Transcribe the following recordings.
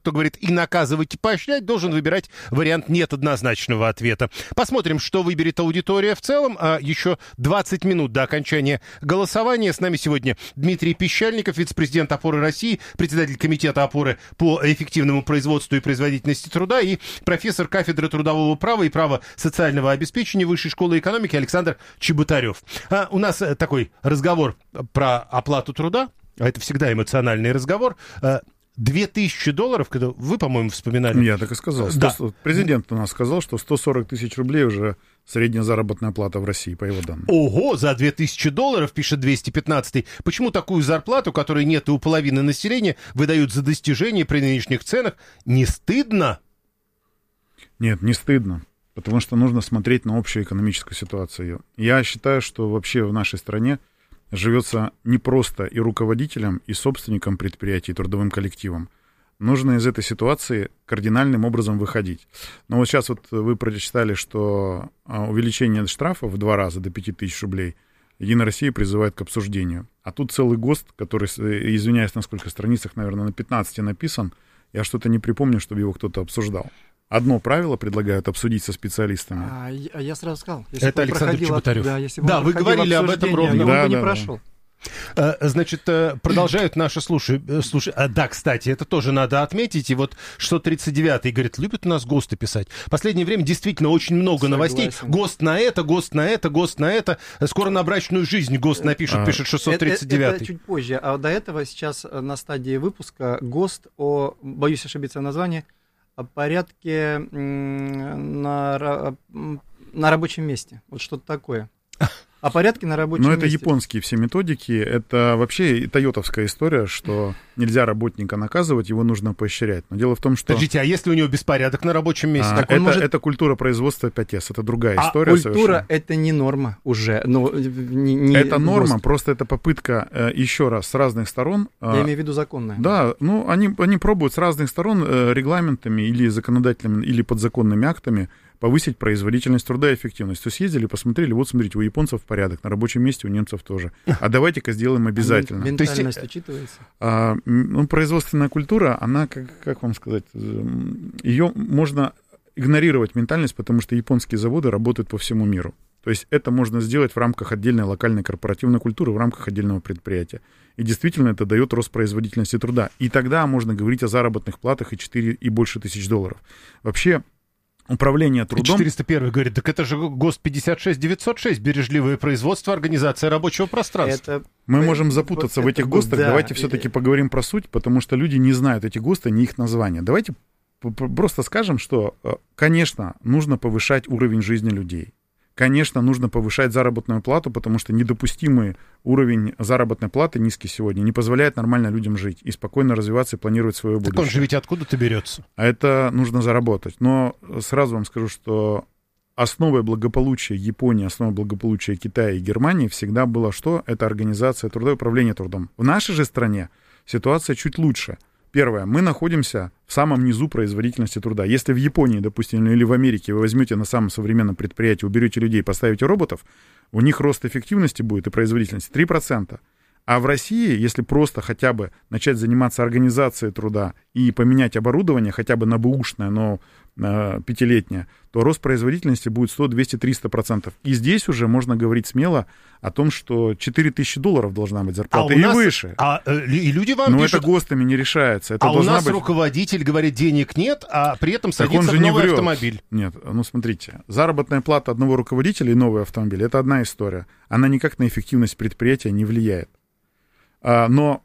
кто говорит и наказывать, и поощрять, должен выбирать вариант нет однозначного ответа. Посмотрим, что выберет аудитория в целом. А еще 20 минут до окончания голосования. С нами сегодня Дмитрий Пищальников, вице-президент «Опоры России», председатель комитета «Опоры» по эффективному производству и производительности труда и профессор кафедры трудового права и права социального обеспечения Высшей школы экономики Александр Чеботарев. У нас такой разговор про оплату труда. Это всегда эмоциональный разговор. $2000, когда вы, по-моему, вспоминали. Я так и сказал. Да. Президент у нас сказал, что 140 тысяч рублей уже средняя заработная плата в России, по его данным. Ого, за $2000, пишет 215-й. Почему такую зарплату, которой нет и у половины населения, выдают за достижения при нынешних ценах? Не стыдно? Нет, не стыдно. Потому что нужно смотреть на общую экономическую ситуацию. Я считаю, что вообще в нашей стране живется непросто и руководителям, и собственникам предприятий, и трудовым коллективам. Нужно из этой ситуации кардинальным образом выходить. Но вот сейчас вот вы прочитали, что увеличение штрафов в 2 раза до 5000 рублей Единая Россия призывает к обсуждению. А тут целый ГОСТ, который, извиняюсь, на сколько страницах, наверное, на 15 написан, я что-то не припомню, чтобы его кто-то обсуждал. Одно правило предлагают обсудить со специалистами. Я сразу сказал. Это Александр Чеботарев. Да, вы говорили об этом ровно. Он бы не прошел. Значит, продолжают наши Да, кстати, это тоже надо отметить. И вот 639-й говорит, любят у нас ГОСТы писать. В последнее время действительно очень много новостей. ГОСТ на это, ГОСТ на это, ГОСТ на это. Скоро на брачную жизнь ГОСТ напишут, пишет 639-й. Это чуть позже. А до этого сейчас на стадии выпуска ГОСТ боюсь ошибиться в названии, о порядке на рабочем месте. Вот что-то такое. О порядке на рабочем месте. Но это японские все методики. Это вообще тойотовская история, что нельзя работника наказывать, его нужно поощрять. Но дело в том, что... Подождите, а если у него беспорядок на рабочем месте? Это культура производства 5С, это другая история. Культура совершенно. Это не норма уже. Это норма, ГОСТ. Просто это попытка еще раз с разных сторон... Я имею в виду законная. Да, они пробуют с разных сторон регламентами или законодательными, или подзаконными актами повысить производительность труда и эффективность. То есть съездили, посмотрели, вот смотрите, у японцев порядок, на рабочем месте у немцев тоже. А давайте-ка сделаем обязательно. Ментальность учитывается? Производственная культура, она, как вам сказать, ее можно игнорировать ментальность, потому что японские заводы работают по всему миру. То есть это можно сделать в рамках отдельной локальной корпоративной культуры, в рамках отдельного предприятия. И действительно это дает рост производительности труда. И тогда можно говорить о заработных платах и 4 и больше тысяч долларов. Вообще, управление трудом... 401 говорит, так это же ГОСТ 56906, бережливое производство, организация рабочего пространства. Мы можем запутаться в этих ГОСТах, давайте все-таки поговорим про суть, потому что люди не знают эти ГОСТы, не их названия. Давайте просто скажем, что, конечно, нужно повышать уровень жизни людей. Конечно, нужно повышать заработную плату, потому что недопустимый уровень заработной платы, низкий сегодня, не позволяет нормально людям жить и спокойно развиваться и планировать свое будущее. Так он же ведь откуда-то берется. А это нужно заработать. Но сразу вам скажу, что основой благополучия Японии, основой благополучия Китая и Германии всегда было что? Это организация труда и управление трудом. В нашей же стране ситуация чуть лучше. Первое, мы находимся в самом низу производительности труда. Если в Японии, допустим, или в Америке вы возьмете на самом современном предприятии, уберете людей, поставите роботов, у них рост эффективности будет и производительности 3%. А в России, если просто хотя бы начать заниматься организацией труда и поменять оборудование, хотя бы на бэушное, но 5-летнее, то рост производительности будет 100, 200, 300%. И здесь уже можно говорить смело о том, что $4000 должна быть зарплата и выше. И люди вам но пишут... это ГОСТами не решается. Это у нас руководитель говорит, денег нет, а при этом садится в новый автомобиль. Нет, смотрите, заработная плата одного руководителя и новый автомобиль — это одна история. Она никак на эффективность предприятия не влияет. Но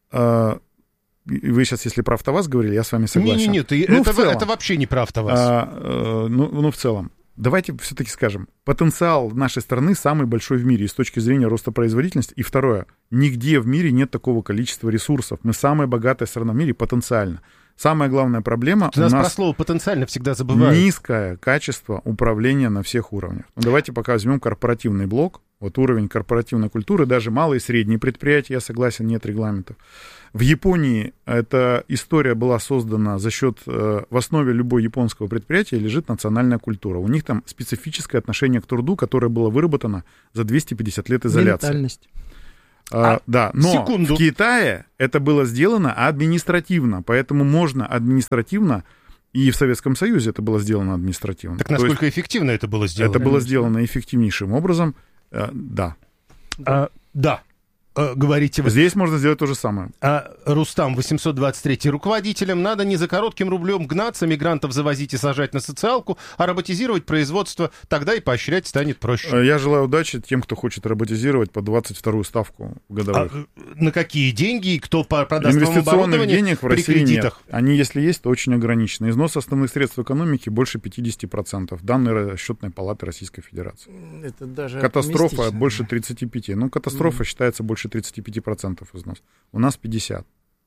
вы сейчас, если про АвтоВАЗ говорили, я с вами согласен. Нет, это вообще не про АвтоВАЗ. В целом. Давайте все-таки скажем, потенциал нашей страны самый большой в мире и с точки зрения роста производительности. И второе, нигде в мире нет такого количества ресурсов. Мы самая богатая страна в мире потенциально. Самая главная проблема... У нас про слово «потенциально» всегда забывают. Низкое качество управления на всех уровнях. Давайте пока возьмем корпоративный блок. Вот уровень корпоративной культуры, даже малые и средние предприятия, я согласен, нет регламентов. В Японии эта история была создана за счет, в основе любого японского предприятия лежит национальная культура. У них там специфическое отношение к труду, которое было выработано за 250 лет изоляции. Ментальность. Да, но секунду. в Китае это было сделано административно, поэтому можно административно, и в Советском Союзе это было сделано административно. Так насколько эффективно это было сделано? Это было сделано эффективнейшим образом, да. Да. Говорите вы. Здесь можно сделать то же самое. Рустам 823. Руководителям надо не за коротким рублем гнаться, мигрантов завозить и сажать на социалку, а роботизировать производство. Тогда и поощрять станет проще. Я желаю удачи тем, кто хочет роботизировать по 22-ю ставку годовых. На какие деньги и кто продаст вам инвестиционных денег в при России кредитах? Нет. Они, если есть, то очень ограничены. Износ основных средств экономики больше 50%. Данные Расчетной палаты Российской Федерации. Это даже катастрофа больше 35%. Ну, катастрофа считается больше 35% износ. У нас 50%.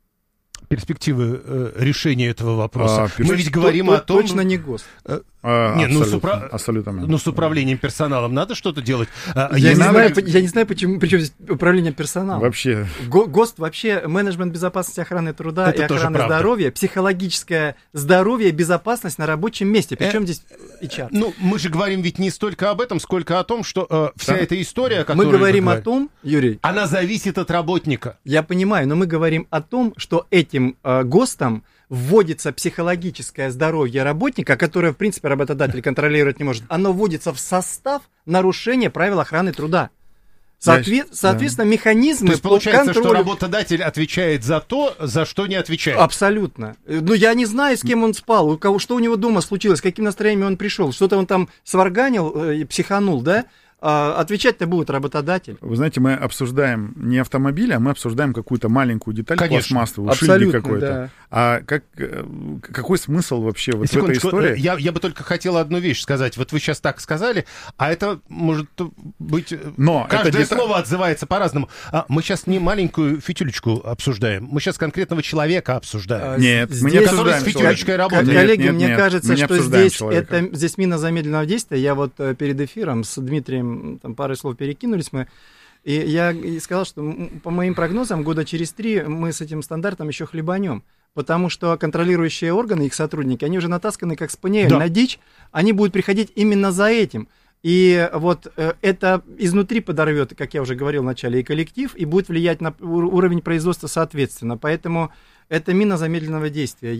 Перспективы решения этого вопроса. Мы ведь говорим о том... Точно не ГОСТ. Абсолютно. Ну, с управлением персоналом надо что-то делать. Я не знаю, почему, причем здесь управление персоналом. Вообще. ГОСТ вообще менеджмент безопасности охраны труда это и охраны здоровья, психологическое здоровье и безопасность на рабочем месте. Причем здесь HR? Ну, мы же говорим ведь не столько об этом, сколько о том, что вся эта история, которую... Мы говорим о том, Юрий... Она зависит от работника. Я понимаю, но мы говорим о том, что этим ГОСТом вводится психологическое здоровье работника, которое, в принципе, работодатель контролировать не может. Оно вводится в состав нарушения правил охраны труда. Соответственно, механизмы... То есть получается, контролю... что работодатель отвечает за то, за что не отвечает. Абсолютно. Ну, я не знаю, с кем он спал, что у него дома случилось, с каким настроением он пришел, что-то он там сварганил и психанул, да? Отвечать-то будет работодатель. Вы знаете, мы обсуждаем не автомобиль, а мы обсуждаем какую-то маленькую деталь пластмассовую, шильдик какой-то. Да. А какой смысл вообще вот в этой истории? Я бы только хотел одну вещь сказать. Вот вы сейчас так сказали, а это может быть... Но каждое слово отзывается по-разному. Мы сейчас не маленькую фитюлечку обсуждаем, мы сейчас конкретного человека обсуждаем. Нет, мы не обсуждаем с фитюлечкой работает. Коллеги, мне кажется, что здесь мина замедленного действия. Я вот перед эфиром с Дмитрием там пару слов перекинулись мы, и я сказал, что по моим прогнозам года через 3 мы с этим стандартом еще хлебанем, потому что контролирующие органы, их сотрудники, они уже натасканы как спаниель на дичь, они будут приходить именно за этим. И вот это изнутри подорвет, как я уже говорил в начале, и коллектив, и будет влиять на уровень производства соответственно. Поэтому это мина замедленного действия.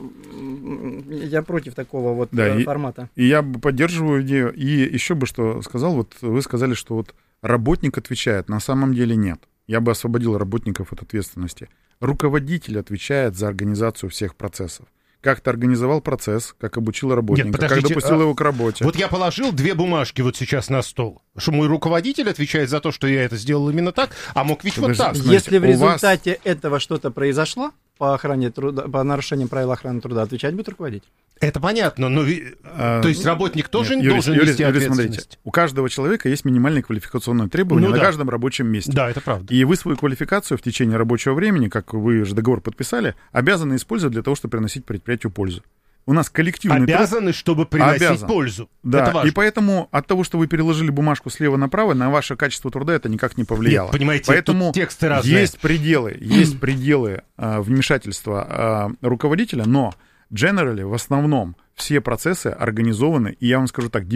Я против такого вот формата. И я поддерживаю идею. И еще бы что сказал, вот вы сказали, что вот работник отвечает. На самом деле нет. Я бы освободил работников от ответственности. Руководитель отвечает за организацию всех процессов. Как ты организовал процесс, как обучил работника, как допустил его к работе. Вот я положил 2 бумажки вот сейчас на стол, что мой руководитель отвечает за то, что я это сделал именно так, а мог ведь вот так. Если в результате этого что-то произошло по охране труда, по нарушениям правил охраны труда, отвечать будет руководитель. Это понятно, но то есть работник тоже должен нести ответственность. Смотрите, у каждого человека есть минимальные квалификационные требования на каждом рабочем месте. Да, это правда. И вы свою квалификацию в течение рабочего времени, как вы же договор подписали, обязаны использовать для того, чтобы приносить предприятию пользу. У нас коллективный обязаны, чтобы приносить пользу. Да, это важно. И поэтому от того, что вы переложили бумажку слева направо, на ваше качество труда это никак не повлияло. Нет, понимаете, поэтому тут тексты разные. Есть пределы вмешательства руководителя, но generally, в основном, все процессы организованы, и я вам скажу так,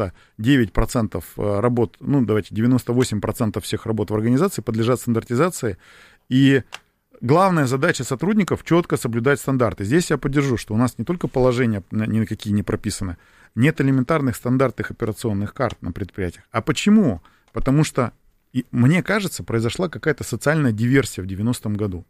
99% работ, ну, давайте, 98% всех работ в организации подлежат стандартизации, и главная задача сотрудников — четко соблюдать стандарты. Здесь я поддержу, что у нас не только положения никакие не прописаны, нет элементарных стандартных операционных карт на предприятиях. А почему? Потому что, мне кажется, произошла какая-то социальная диверсия в 90-м году.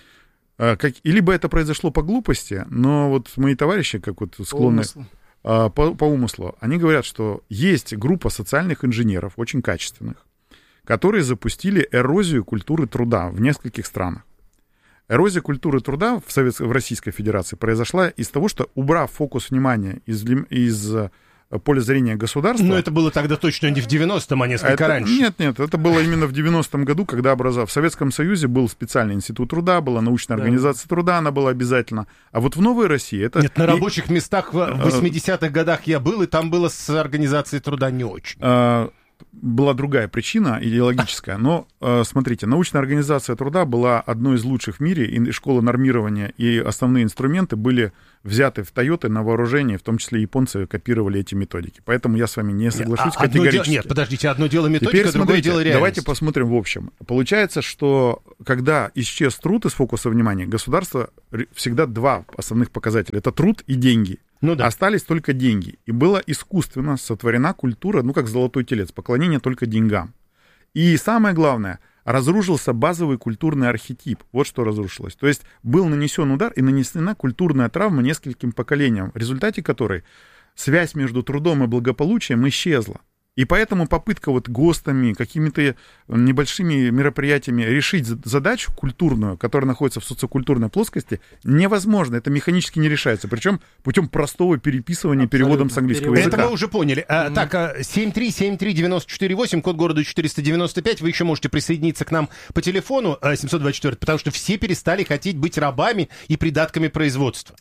И либо это произошло по глупости, но вот мои товарищи, как вот склонны по умыслу, они говорят, что есть группа социальных инженеров, очень качественных, которые запустили эрозию культуры труда в нескольких странах. Эрозия культуры труда в Российской Федерации произошла из того, что, убрав фокус внимания из поля зрения государства... Но это было тогда точно не в 90-м, а несколько раньше. Нет, это было именно в 90-м году, когда в Советском Союзе был специальный институт труда, была научная организация труда, она была обязательно. А вот в Новой России это... Нет, на рабочих местах в 80-х годах я был, и там было с организацией труда не очень. была другая причина идеологическая, но смотрите, научная организация труда была одной из лучших в мире, и школа нормирования, и основные инструменты были взяты в Тойоты на вооружение, в том числе японцы копировали эти методики. Поэтому я с вами не соглашусь категорически. Нет, подождите, одно дело методика, Теперь, другое дело реальность. Давайте посмотрим в общем. Получается, что когда исчез труд из фокуса внимания, государство всегда два основных показателя. Это труд и деньги. Ну да. Остались только деньги. И была искусственно сотворена культура, как золотой телец, поклонение только деньгам. И самое главное, разрушился базовый культурный архетип. Вот что разрушилось. То есть был нанесен удар и нанесена культурная травма нескольким поколениям, в результате которой связь между трудом и благополучием исчезла. И поэтому попытка ГОСТами, какими-то небольшими мероприятиями решить задачу культурную, которая находится в социокультурной плоскости, невозможно. Это механически не решается. Причем путем простого переписывания переводом с английского языка. Это мы уже поняли. Так, 7373948, код города 495. Вы еще можете присоединиться к нам по телефону 724, потому что все перестали хотеть быть рабами и придатками производства.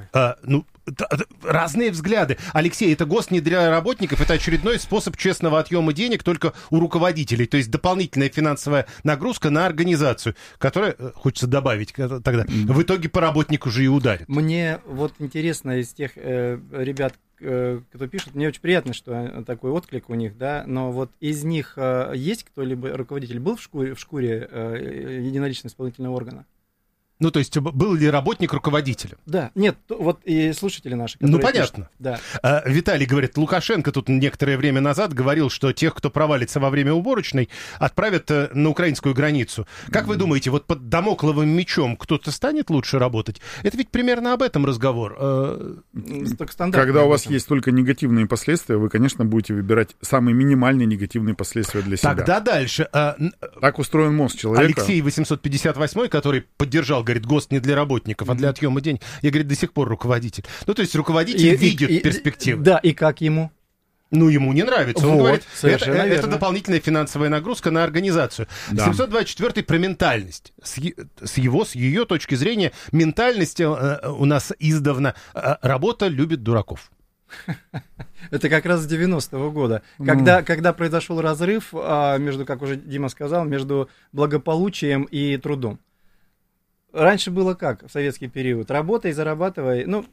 Разные взгляды. Алексей, это ГОСТ не для работников, это очередной способ честного отъема денег только у руководителей, то есть дополнительная финансовая нагрузка на организацию, которая, хочется добавить тогда, в итоге по работнику же и ударит. Мне интересно из тех ребят, кто пишет, мне очень приятно, что такой отклик у них, да, но из них есть кто-либо, руководитель был в шкуре единоличного исполнительного органа? То есть был ли работник руководителем? Да, нет, и слушатели наши. Понятно. Пишут, да. Виталий говорит, Лукашенко тут некоторое время назад говорил, что тех, кто провалится во время уборочной, отправят на украинскую границу. Как вы думаете, под дамокловым мечом кто-то станет лучше работать? Это ведь примерно об этом разговор. Когда у вас есть только негативные последствия, вы, конечно, будете выбирать самые минимальные негативные последствия для себя. Тогда дальше. Так устроен мозг человека. Алексей 858, который поддержал, говорит, ГОСТ не для работников, а для отъема денег. Я, говорит, до сих пор руководитель. То есть руководитель видит перспективы. Да, и как ему? Ему не нравится. Он говорит, это дополнительная финансовая нагрузка на организацию. Да. 724-й про ментальность. С ее точки зрения, ментальность у нас издавна. Работа любит дураков. Это как раз с 90-го года, когда произошел разрыв между, как уже Дима сказал, между благополучием и трудом. Раньше было как в советский период? Работай, зарабатывай. Нет,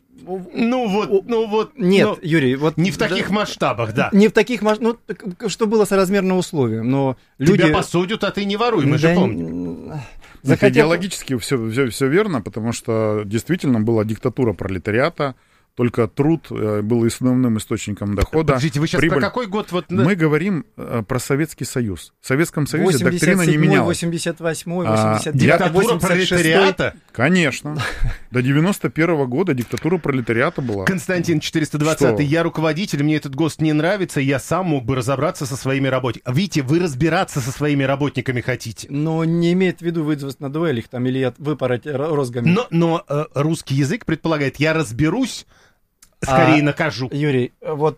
Юрий, не в таких масштабах, да. Не в таких масштабах. Что было соразмерно условиям, но люди... Тебя посудят, а ты не воруй, мы же помним. Идеологически все верно, потому что действительно была диктатура пролетариата. Только труд был основным источником дохода. Подождите, вы сейчас про какой год? Мы говорим про Советский Союз. В Советском Союзе доктрина не менялась. 88-й, 89-й, диктатура пролетариата? Конечно. До 91-го года диктатура пролетариата была. Константин 420-й. Я руководитель, мне этот ГОСТ не нравится, я сам мог бы разобраться со своими работниками. Видите, вы разбираться со своими работниками хотите. Но не имеет в виду вызвать на дуэль их или выпороть розгами. Но русский язык предполагает, я разберусь, скорее накажу. Юрий,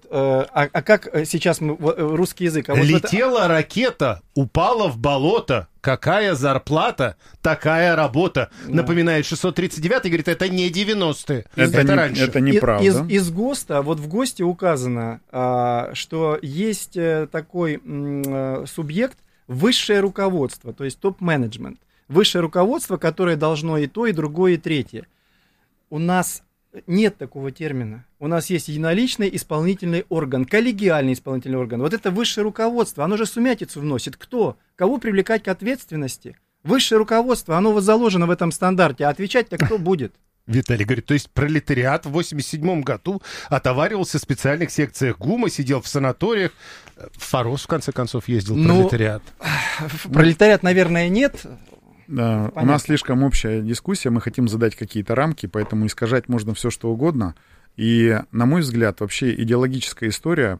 как сейчас русский язык? Летела ракета, упала в болото. Какая зарплата, такая работа. Да. Напоминает 639-й, говорит, это не 90-е. Это раньше. Это неправда. Из ГОСТа, в ГОСТе указано, что есть такой субъект высшее руководство, то есть топ-менеджмент. Высшее руководство, которое должно и то, и другое, и третье. У нас нет такого термина. У нас есть единоличный исполнительный орган, коллегиальный исполнительный орган. Вот это высшее руководство, оно же сумятицу вносит. Кто? Кого привлекать к ответственности? Высшее руководство, оно заложено в этом стандарте, а отвечать-то кто будет? Виталий говорит, то есть пролетариат в 87-м году отоваривался в специальных секциях ГУМа, сидел в санаториях. В Форос, в конце концов, ездил пролетариат. Пролетариат, наверное, нет. Да, у нас слишком общая дискуссия, мы хотим задать какие-то рамки, поэтому искажать можно все, что угодно. И, на мой взгляд, вообще идеологическая история,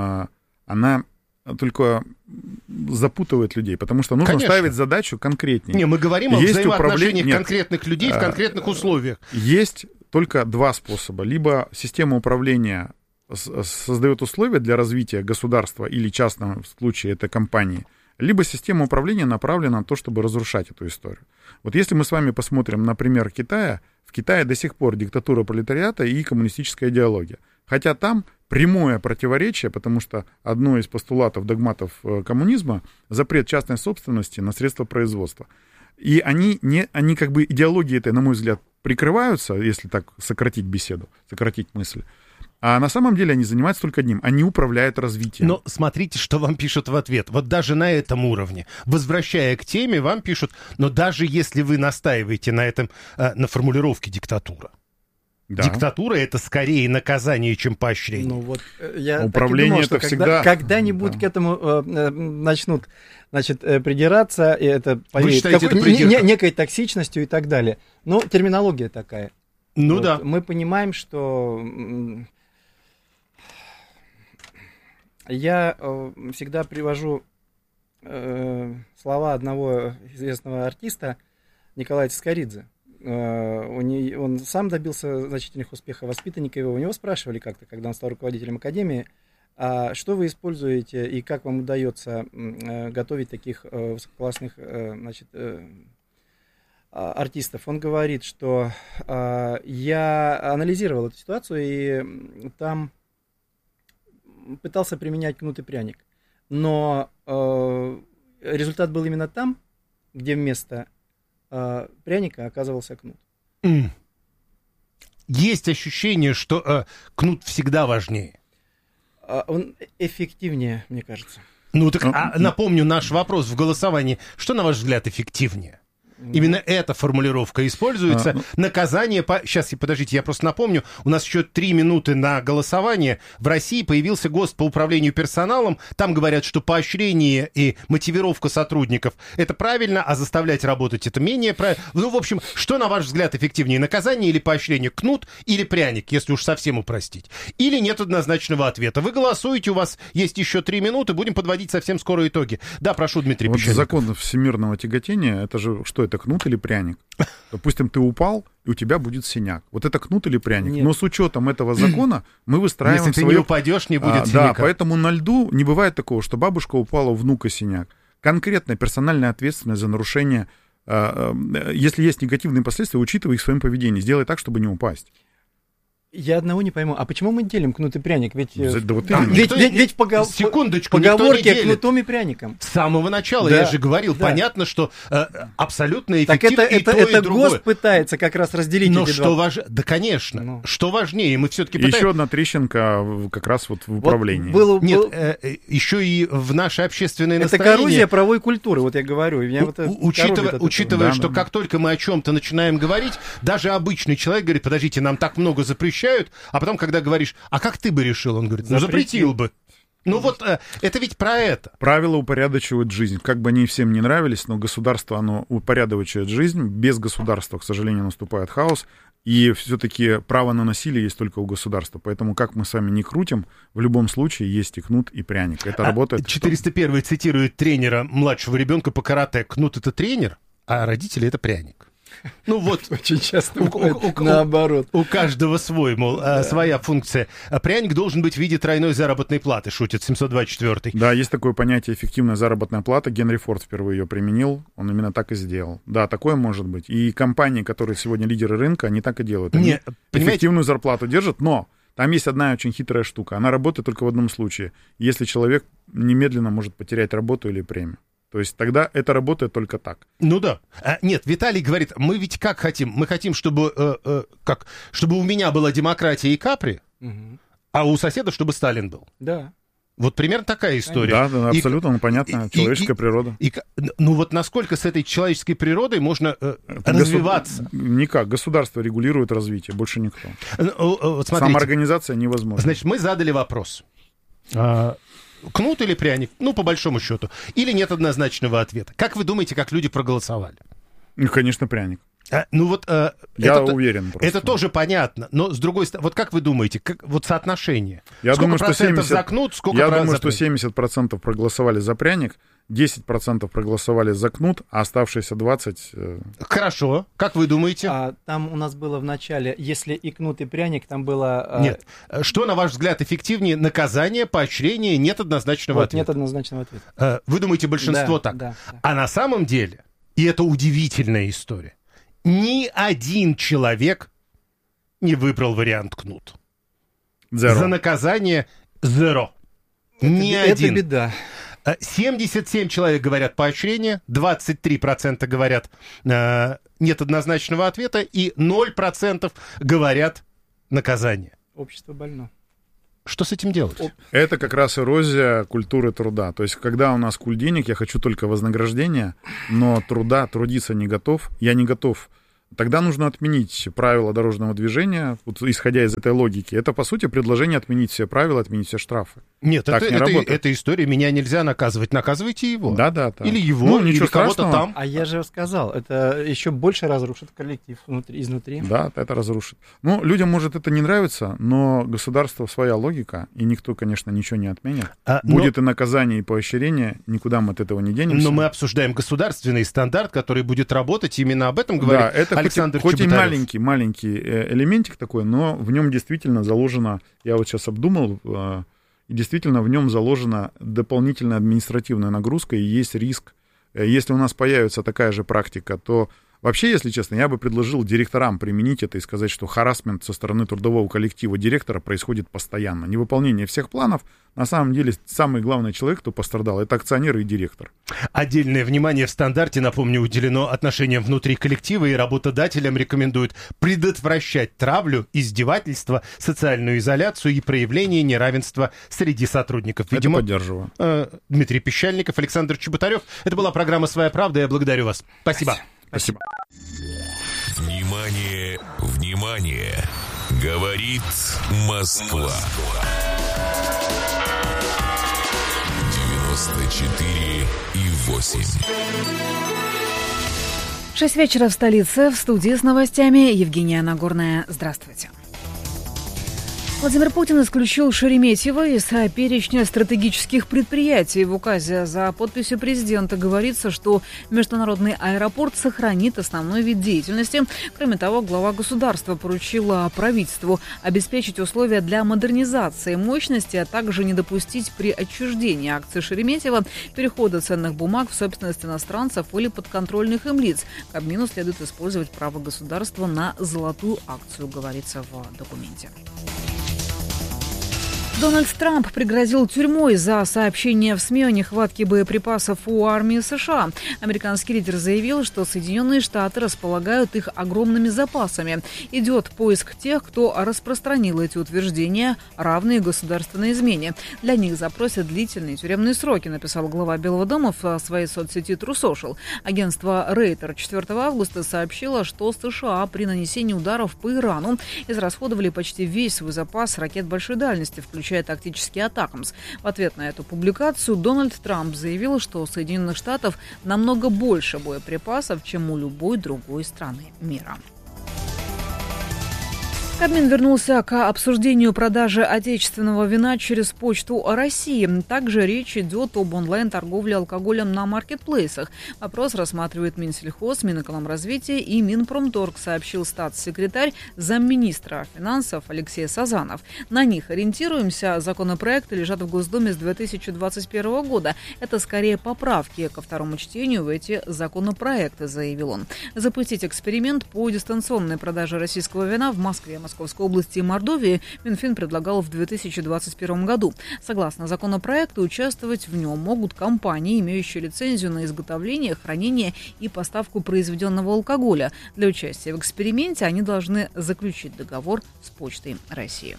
она только запутывает людей, потому что нужно ставить задачу конкретнее. Не, мы говорим о взаимоотношениях конкретных людей в конкретных условиях. Есть только два способа. Либо система управления создает условия для развития государства или частного, в случае это компании, либо система управления направлена на то, чтобы разрушать эту историю. Вот если мы с вами посмотрим на пример Китая, в Китае до сих пор диктатура пролетариата и коммунистическая идеология. Хотя там прямое противоречие, потому что одно из постулатов, догматов коммунизма — запрет частной собственности на средства производства. И они как бы идеологией этой, на мой взгляд, прикрываются, если так сократить беседу, сократить мысль. А на самом деле они занимаются только одним. Они управляют развитием. Но смотрите, что вам пишут в ответ. Вот даже на этом уровне, возвращая к теме, вам пишут, но даже если вы настаиваете на этом, на формулировке диктатура. Да. Диктатура — это скорее наказание, чем поощрение. Ну вот я управление так и думал, что всегда... когда-нибудь к этому начнут, придираться, и это поверить некой токсичностью и так далее. Но терминология такая. Ну вот. Да. Мы понимаем, что я всегда привожу слова одного известного артиста Николая Цискоридзе. Он сам добился значительных успехов, воспитанника его. У него спрашивали как-то, когда он стал руководителем академии, а что вы используете и как вам удается готовить таких высококлассных артистов. Он говорит, что я анализировал эту ситуацию и там пытался применять кнут и пряник. Но результат был именно там, где вместо пряника оказывался кнут. Есть ощущение, что кнут всегда важнее. Он эффективнее, мне кажется. Ну так напомню наш вопрос в голосовании. Что, на ваш взгляд, эффективнее? Именно эта формулировка используется. Наказание Сейчас, подождите, я просто напомню. У нас еще 3 минуты на голосование. В России появился ГОСТ по управлению персоналом. Там говорят, что поощрение и мотивировка сотрудников — это правильно, а заставлять работать — это менее правильно. Ну, в общем, что, на ваш взгляд, эффективнее? Наказание или поощрение? Кнут или пряник, если уж совсем упростить? Или нет однозначного ответа? Вы голосуете, у вас есть еще 3 минуты. Будем подводить совсем скоро итоги. Да, прошу, Дмитрий Пещерников. Закон всемирного тяготения — это же что это? Это кнут или пряник? Допустим, ты упал, и у тебя будет синяк. Вот это кнут или пряник? Нет. Но с учетом этого закона мы выстраиваем... Если ты не упадешь, не будет синяка. Да, поэтому на льду не бывает такого, что бабушка упала, у внука синяк. Конкретная персональная ответственность за нарушение, если есть негативные последствия, учитывай их в своем поведении. Сделай так, чтобы не упасть. Я одного не пойму. А почему мы делим кнут и пряник? Ведь в поговорке кнутом и пряником. С самого начала я же говорил, понятно, что абсолютно эффективно и то, и другое. Это ГОСТ пытается как раз разделить эти два. Да, конечно. Что важнее, мы все-таки пытаемся... Еще одна трещинка как раз вот в управлении. Нет, еще и в нашей общественной настроении... Это коррозия правовой культуры, вот я говорю. Учитывая, что как только мы о чем-то начинаем говорить, даже обычный человек говорит, подождите, нам так много запрещают, а потом, когда говоришь, а как ты бы решил? Он говорит, запретил бы. Ну вот, это ведь про это. Правила упорядочивают жизнь. Как бы они всем не нравились, но государство, оно упорядочивает жизнь. Без государства, к сожалению, наступает хаос. И все-таки право на насилие есть только у государства. Поэтому, как мы с вами не крутим, в любом случае есть и кнут, и пряник. Это работает. 401 цитирует тренера младшего ребенка по карате. Кнут — это тренер, а родители — это пряник. Ну вот, очень часто наоборот. У каждого свой, мол, своя функция. Пряник должен быть в виде тройной заработной платы, шутит 724-й. Да, есть такое понятие эффективная заработная плата. Генри Форд впервые ее применил, он именно так и сделал. Да, такое может быть. И компании, которые сегодня лидеры рынка, они так и делают. Они эффективную зарплату держат, но там есть одна очень хитрая штука. Она работает только в одном случае. Если человек немедленно может потерять работу или премию. То есть тогда это работает только так. Ну да. Нет, Виталий говорит, мы ведь как хотим? Мы хотим, чтобы, чтобы у меня была демократия и Капри, а у соседа, чтобы Сталин был. Да. Вот примерно такая история. Да, абсолютно понятно. Человеческая природа. Ну вот насколько с этой человеческой природой можно развиваться? Никак. Государство регулирует развитие, больше никто. Вот смотрите, самоорганизация невозможна. Значит, мы задали вопрос. Кнут или пряник? Ну, по большому счету. Или нет однозначного ответа? Как вы думаете, как люди проголосовали? Ну, конечно, пряник. Ну вот... Я уверен просто. Это тоже понятно. Но, с другой стороны, вот как вы думаете, вот соотношение? Я сколько думаю, процентов за кнут, сколько процентов за пряник? Я думаю, что 70% проголосовали за пряник, 10% проголосовали за кнут, а оставшиеся 20%... Хорошо. Как вы думаете? Там у нас было в начале, если и кнут, и пряник, там было... Нет. Что, на ваш взгляд, эффективнее? Наказание, поощрение? Нет однозначного ответа. Нет однозначного ответа. Вы думаете, большинство так? Да. А на самом деле, и это удивительная история, ни один человек не выбрал вариант кнут. За наказание zero. Ни один. Это беда. 77 человек говорят поощрение, 23% говорят нет однозначного ответа и 0% говорят наказание. Общество больно. Что с этим делать? Это как раз эрозия культуры труда. То есть, когда у нас культ денег, я хочу только вознаграждения, но трудиться не готов, я не готов. Тогда нужно отменить правила дорожного движения, вот, исходя из этой логики. Это, по сути, предложение отменить все правила, отменить все штрафы. Нет, это история. Меня нельзя наказывать. Наказывайте его. Да. Или его, или кого-то там. А я же сказал, это еще больше разрушит коллектив изнутри. Да, это разрушит. Ну, людям, может, это не нравится, но государство своя логика, и никто, конечно, ничего не отменит. Будет и наказание, и поощрение, никуда мы от этого не денемся. Но мы обсуждаем государственный стандарт, который будет работать, именно об этом говорит Александр Хоть и Чеботарев. маленький элементик такой, но в нем действительно заложено, я вот сейчас обдумал, и действительно в нем заложена дополнительная административная нагрузка, и есть риск, если у нас появится такая же практика, то вообще, если честно, я бы предложил директорам применить это и сказать, что харассмент со стороны трудового коллектива директора происходит постоянно. Невыполнение всех планов, на самом деле, самый главный человек, кто пострадал, это акционер и директор. Отдельное внимание в стандарте, напомню, уделено отношениям внутри коллектива, и работодателям рекомендуют предотвращать травлю, издевательство, социальную изоляцию и проявление неравенства среди сотрудников. Видимо, это поддерживаю. Дмитрий Пещальников, Александр Чеботарев. Это была программа «Своя правда». Я благодарю вас. Спасибо. Спасибо. Внимание, внимание! Говорит Москва. 94,8. 6 вечера в столице. В студии с новостями Евгения Нагорная. Здравствуйте. Владимир Путин исключил Шереметьево из перечня стратегических предприятий. В указе за подписью президента говорится, что международный аэропорт сохранит основной вид деятельности. Кроме того, глава государства поручила правительству обеспечить условия для модернизации мощности, а также не допустить при отчуждении акций Шереметьево перехода ценных бумаг в собственность иностранцев или подконтрольных им лиц. Кабмину следует использовать право государства на золотую акцию, говорится в документе. Дональд Трамп пригрозил тюрьмой за сообщение в СМИ о нехватке боеприпасов у армии США. Американский лидер заявил, что Соединенные Штаты располагают их огромными запасами. Идет поиск тех, кто распространил эти утверждения, равные государственной измене. Для них запросят длительные тюремные сроки, написал глава Белого дома в своей соцсети True Social. Агентство Рейтер 4 августа сообщило, что США при нанесении ударов по Ирану израсходовали почти весь свой запас ракет большой дальности, включая тактический «Атакамс». В ответ на эту публикацию Дональд Трамп заявил, что у Соединенных Штатов намного больше боеприпасов, чем у любой другой страны мира. Кабмин вернулся к обсуждению продажи отечественного вина через Почту России. Также речь идет об онлайн-торговле алкоголем на маркетплейсах. Вопрос рассматривает Минсельхоз, Минэкономразвития и Минпромторг, сообщил статс-секретарь замминистра финансов Алексей Сазанов. На них ориентируемся. Законопроекты лежат в Госдуме с 2021 года. Это скорее поправки ко второму чтению в эти законопроекты, заявил он. Запустить эксперимент по дистанционной продаже российского вина в Москве, Московской области и Мордовии Минфин предлагал в 2021 году. Согласно законопроекту, участвовать в нем могут компании, имеющие лицензию на изготовление, хранение и поставку произведенного алкоголя. Для участия в эксперименте они должны заключить договор с Почтой России.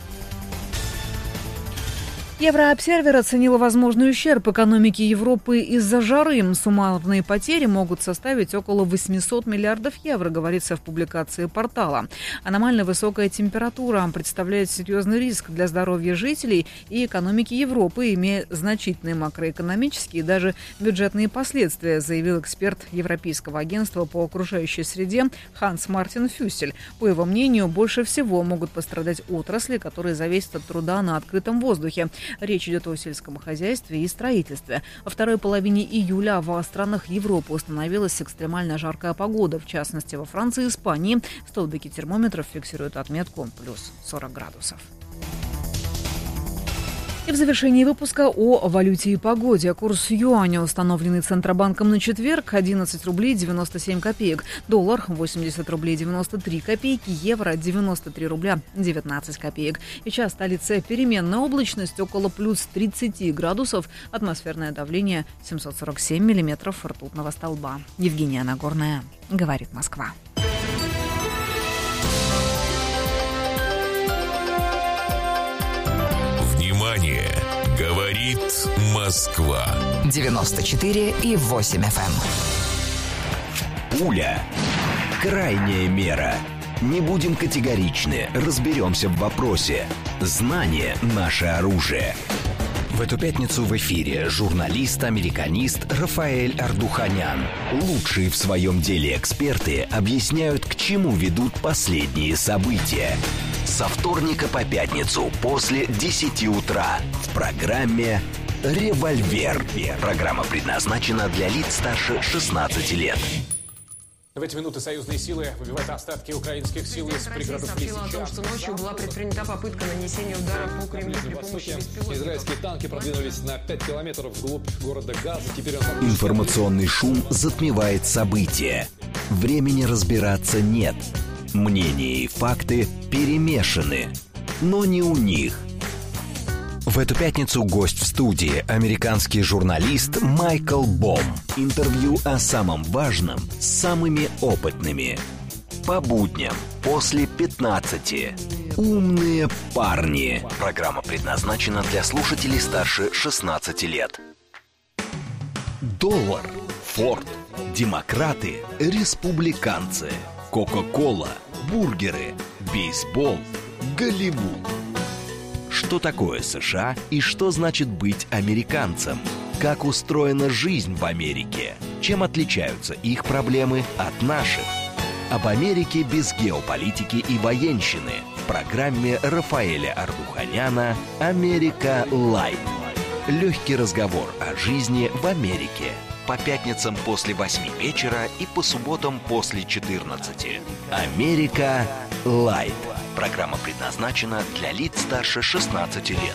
Еврообсервер оценил возможный ущерб экономике Европы из-за жары. Суммарные потери могут составить около 800 миллиардов евро, говорится в публикации портала. Аномально высокая температура представляет серьезный риск для здоровья жителей и экономики Европы, имея значительные макроэкономические и даже бюджетные последствия, заявил эксперт Европейского агентства по окружающей среде Ханс Мартин Фюсель. По его мнению, больше всего могут пострадать отрасли, которые зависят от труда на открытом воздухе. Речь идет о сельском хозяйстве и строительстве. Во второй половине июля в странах Европы установилась экстремально жаркая погода. В частности, во Франции и Испании столбики термометров фиксируют отметку плюс 40 градусов. И в завершении выпуска о валюте и погоде. Курс юаня, установленный Центробанком на четверг, 11 рублей 97 копеек. Доллар 80 рублей 93 копейки. Евро 93 рубля 19 копеек. Сейчас в столице переменная облачность около плюс 30 градусов. Атмосферное давление 747 миллиметров ртутного столба. Евгения Нагорная, говорит Москва. Внимание! Говорит Москва. 94,8 FM. Пуля. Крайняя мера. Не будем категоричны, разберемся в вопросе. Знание – наше оружие. В эту пятницу в эфире журналист-американист Рафаэль Ардуханян. Лучшие в своем деле эксперты объясняют, к чему ведут последние события. Со вторника по пятницу после 10 утра в программе «Револьвер». Программа предназначена для лиц старше 16 лет. В эти минуты союзные силы выбивают остатки украинских сил из пригородов Лисичанска. о том, что ночью была предпринята попытка нанесения удара по Кремлю при помощи беспилотников. Израильские танки продвинулись на 5 километров вглубь города Газа. Теперь Информационный шум затмевает события. Времени разбираться нет. Мнения и факты перемешаны, но не у них. В эту пятницу гость в студии – американский журналист Майкл Бом. Интервью о самом важном с самыми опытными. По будням после 15. Умные парни. Программа предназначена для слушателей старше 16 лет. Доллар, Форд, демократы, республиканцы, Кока-кола, бургеры, бейсбол, Голливуд. Что такое США и что значит быть американцем? Как устроена жизнь в Америке? Чем отличаются их проблемы от наших? Об Америке без геополитики и военщины в программе Рафаэля Ардуханяна «Америка Лайт». Легкий разговор о жизни в Америке. По пятницам после 8 вечера и по субботам после 14. «Америка Лайт». Программа предназначена для лиц старше 16 лет.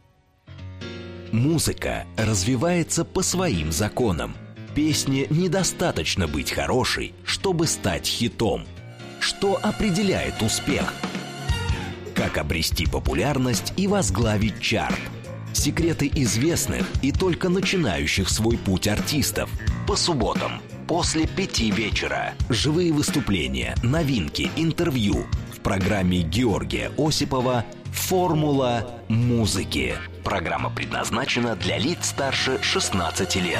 Музыка развивается по своим законам. Песне недостаточно быть хорошей, чтобы стать хитом. Что определяет успех? Как обрести популярность и возглавить чарт? Секреты известных и только начинающих свой путь артистов. По субботам после 5 вечера. Живые выступления, новинки, интервью. В программе Георгия Осипова «Формула музыки». Программа предназначена для лиц старше 16 лет.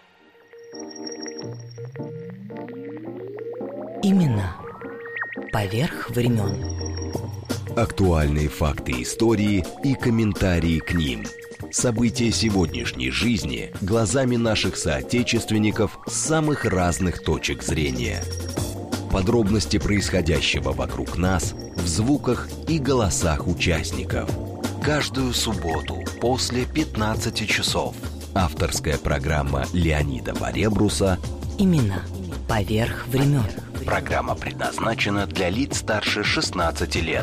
Именно поверх времен. Актуальные факты истории и комментарии к ним. События сегодняшней жизни глазами наших соотечественников с самых разных точек зрения. Подробности происходящего вокруг нас в звуках и голосах участников. Каждую субботу после 15 часов. Авторская программа Леонида Баребруса Именно поверх времен. Программа предназначена для лиц старше 16 лет.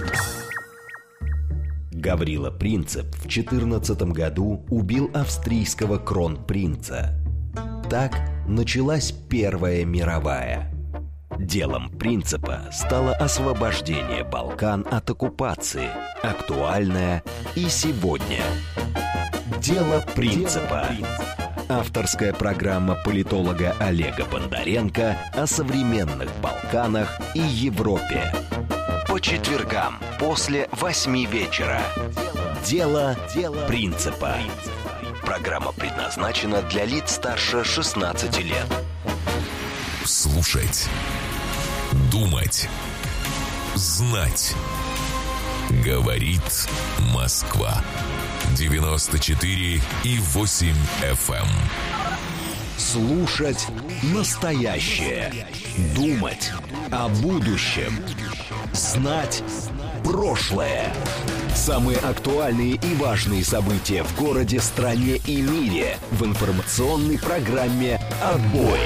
Гаврила Принцип в 2014 году убил австрийского кронпринца. Так началась Первая мировая. Делом Принципа стало освобождение Балкан от оккупации, актуальное и сегодня. Дело Принципа. Авторская программа политолога Олега Бондаренко о современных Балканах и Европе. По четвергам после 8 вечера. Дело Принципа. Программа предназначена для лиц старше 16 лет. Слушать, думать, знать. Говорит Москва. 94,8 FM. Слушать настоящее. Думать о будущем. Знать прошлое. Самые актуальные и важные события в городе, стране и мире в информационной программе «Отбой».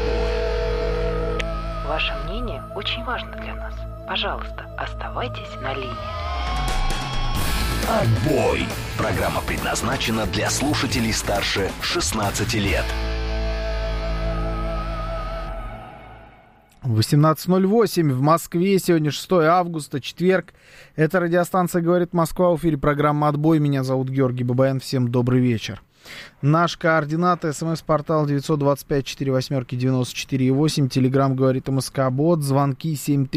Ваше мнение очень важно для нас. Пожалуйста, оставайтесь на линии. Отбой. Программа предназначена для слушателей старше 16 лет. 18:08 в Москве. Сегодня 6 августа, четверг. Это радиостанция «Говорит Москва». В эфире программа «Отбой». Меня зовут Георгий Бабаян. Всем добрый вечер. Наш координат, смс-портал 925-48-94-8, телеграм «Говорит МСК-бот», звонки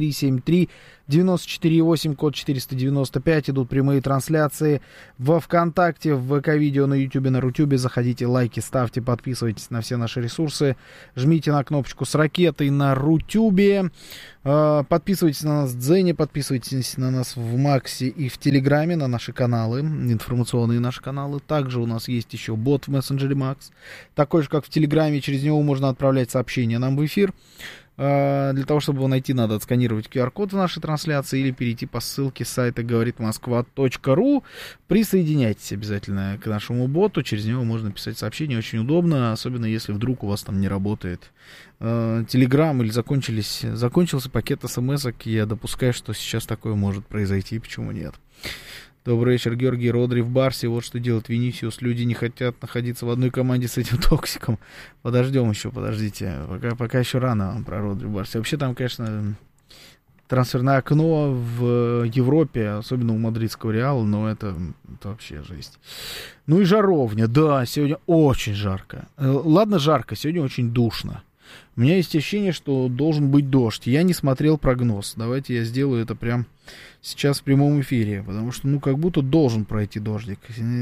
7373-94-8, код 495, идут прямые трансляции во ВКонтакте, в ВК-видео, на Ютубе, на Рутюбе. Заходите, лайки ставьте, подписывайтесь на все наши ресурсы, жмите на кнопочку с ракетой на Рутюбе, подписывайтесь на нас в Дзене, подписывайтесь на нас в Максе и в Телеграме, на наши каналы, информационные наши каналы. Также у нас есть еще бот в мессенджере Макс, такой же, как в Телеграме, через него можно отправлять сообщения нам в эфир. Для того, чтобы его найти, надо отсканировать QR-код в нашей трансляции или перейти по ссылке с сайта говоритмосква.ру. Присоединяйтесь обязательно к нашему боту, через него можно писать сообщения, очень удобно, особенно если вдруг у вас там не работает Telegram или закончился пакет смс-ок. Я допускаю, что сейчас такое может произойти, почему нет. Добрый вечер, Георгий. Родри в Барсе. Вот что делает Винисиус. Люди не хотят находиться в одной команде с этим токсиком. Подождем еще, подождите. Пока еще рано про Родри в Барсе. Вообще там, конечно, трансферное окно в Европе, особенно у мадридского Реала, но это вообще жесть. Ну и жаровня. Да, сегодня очень жарко. Ладно, жарко, сегодня очень душно. У меня есть ощущение, что должен быть дождь. Я не смотрел прогноз. Давайте я сделаю это прямо сейчас в прямом эфире. Потому что, как будто должен пройти дождик.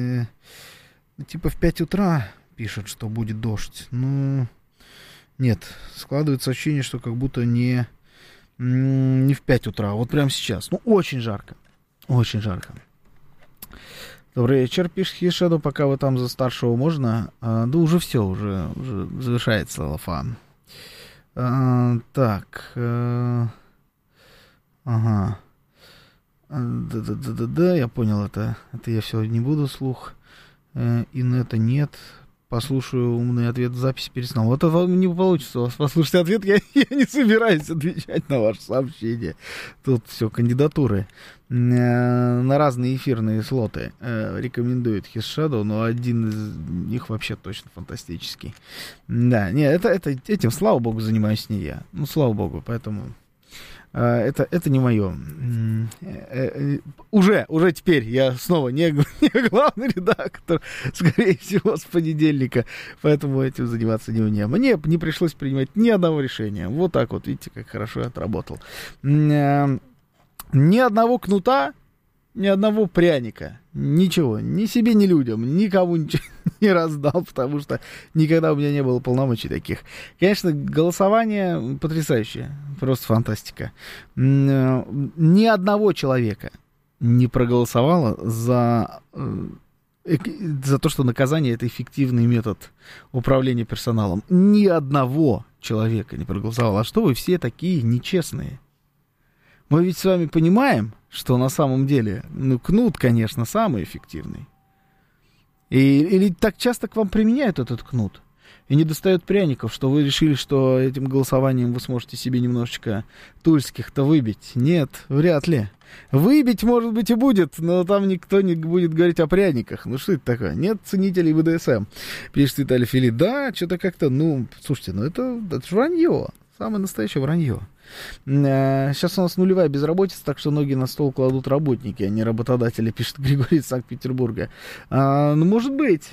Типа в 5 утра пишут, что будет дождь. Нет. Складывается ощущение, что как будто не в 5 утра, а вот прямо сейчас. Очень жарко. Очень жарко. Добрый вечер, пишет Хишеду. Пока вы там за старшего можно? Да уже все, уже завершается лафа. Так. Ага. Да, я понял это. Это я все не буду вслух. Инета нет. Послушаю умный ответ в записи перед сном. Вот это не получится у вас послушать ответ. Я не собираюсь отвечать на ваше сообщение. Тут все кандидатуры на разные эфирные слоты рекомендует His Shadow, но один из них вообще точно фантастический. Да, нет, этим, слава богу, занимаюсь не я. Слава богу, поэтому это не мое. Уже теперь я снова не главный редактор, скорее всего, с понедельника, поэтому этим заниматься не мне. Мне не пришлось принимать ни одного решения. Вот так вот, видите, как хорошо я отработал. Ни одного кнута, ни одного пряника. Ничего. Ни себе, ни людям. Никому ничего не раздал, потому что никогда у меня не было полномочий таких. Конечно, голосование потрясающее. Просто фантастика. Ни одного человека не проголосовало за то, что наказание — это эффективный метод управления персоналом. Ни одного человека не проголосовало. А что вы все такие нечестные? Мы ведь с вами понимаем, что на самом деле, кнут, конечно, самый эффективный. Или так часто к вам применяют этот кнут и не достают пряников, что вы решили, что этим голосованием вы сможете себе немножечко тульских-то выбить? Нет, вряд ли. Выбить, может быть, и будет, но там никто не будет говорить о пряниках. Что это такое? Нет ценителей БДСМ, пишет Виталий Филипп. Да, что-то как-то, слушайте, это же вранье. Самое настоящее вранье. Сейчас у нас нулевая безработица, так что ноги на стол кладут работники, а не работодатели, пишет Григорий из Санкт-Петербурга. Может быть.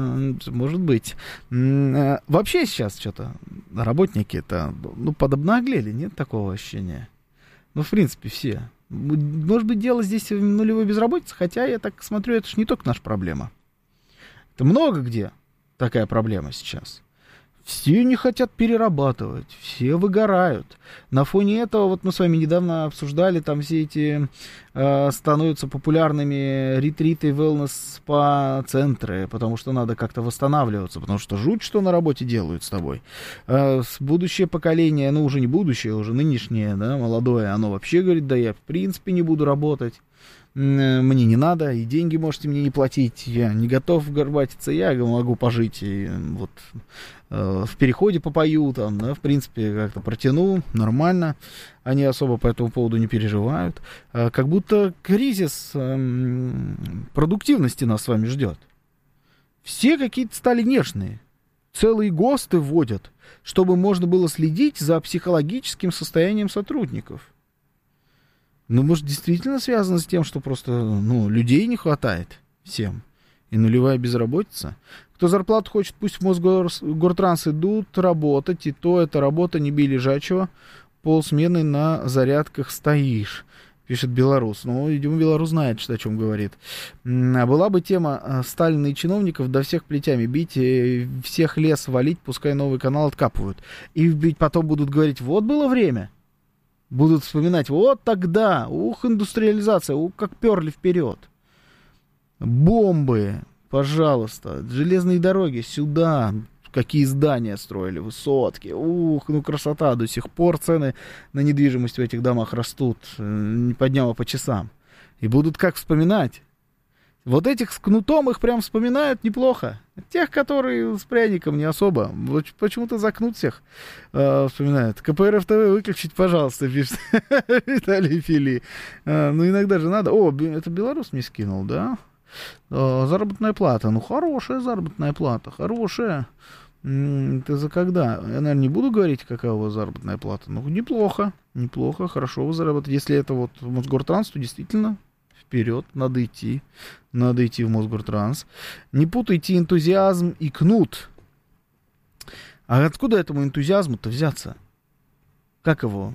Вообще сейчас что-то работники-то, подобнаглели, нет такого ощущения? В принципе, все. Может быть, дело здесь в нулевой безработице, хотя я так смотрю, это же не только наша проблема. Это много где такая проблема сейчас. Все не хотят перерабатывать, все выгорают. На фоне этого, мы с вами недавно обсуждали, там все эти становятся популярными ретриты, wellness-спа-центры, потому что надо как-то восстанавливаться, потому что жуть, что на работе делают с тобой. Будущее поколение, уже не будущее, уже нынешнее, да, молодое, оно вообще говорит, да я в принципе не буду работать. мне не надо, и деньги можете мне не платить, я не готов горбатиться, я могу пожить, и вот в переходе попою, там, да, в принципе, как-то протяну, нормально, они особо по этому поводу не переживают. Как будто кризис продуктивности нас с вами ждет. Все какие-то стали нежные. Целые ГОСТы вводят, чтобы можно было следить за психологическим состоянием сотрудников. Ну, может, действительно связано с тем, что просто, людей не хватает всем. И нулевая безработица. Кто зарплату хочет, пусть в Мосгортранс идут работать, и то эта работа не бей лежачего, полсмены на зарядках стоишь, пишет белорус. Ну, видимо, белорус знает, что о чем говорит. А была бы тема Сталина и чиновников, до всех плетями бить, всех лес валить, пускай новый канал откапывают. И ведь потом будут говорить, вот было время. Будут вспоминать, вот тогда, индустриализация, как перли вперед. Бомбы, пожалуйста, железные дороги сюда, какие здания строили, высотки, красота, до сих пор цены на недвижимость в этих домах растут, не по дням, а по часам. И будут как вспоминать. Вот этих с кнутом их прям вспоминают неплохо. Тех, которые с пряником не особо. Вот почему-то за кнут всех вспоминают. КПРФ ТВ выключить, пожалуйста, пишет Виталий Фили. Иногда же надо. Это белорус мне скинул, да? Заработная плата. Хорошая заработная плата. Хорошая. Это за когда? Я, наверное, не буду говорить, какая у вас заработная плата. Неплохо. Неплохо, хорошо вы заработаете. Если это вот Мосгортранс, то действительно вперед, надо идти в Мосгортранс. Не путайте энтузиазм и кнут. А откуда этому энтузиазму-то взяться? Как его?